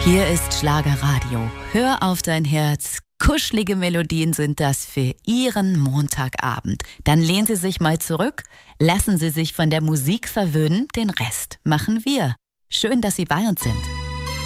Hier ist Schlagerradio. Hör auf dein Herz. Kuschelige Melodien sind das für Ihren Montagabend. Dann lehnen Sie sich mal zurück, lassen Sie sich von der Musik verwöhnen, den Rest machen wir. Schön, dass Sie bei uns sind.